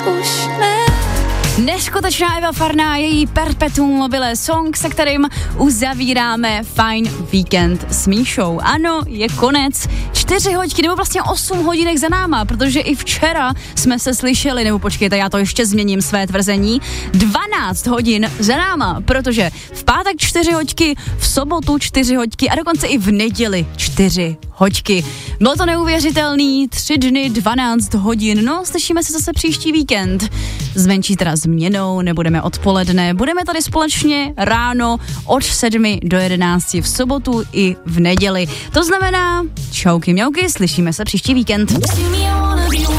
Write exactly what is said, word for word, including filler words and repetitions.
už ne. Neskutečná Eva Farná, její Perpetuum mobile song, se kterým uzavíráme fajn víkend s Míšou. Ano, je konec. Čtyři hodiny, nebo vlastně osm hodinek za náma, protože i včera jsme se slyšeli, nebo počkejte, já to ještě změním své tvrzení, dvanáct hodin za náma, protože v pátek čtyři hodiny, v sobotu čtyři hodiny a dokonce i v neděli čtyři hodiny. Bylo to neuvěřitelný, tři dny, dvanáct hodin, no slyšíme se zase příští víkend. S menší teda změnou, nebudeme odpoledne, budeme tady společně ráno od sedmi do jedenácti v sobotu i v neděli. To znamená, čauky mňauky, slyšíme se příští víkend.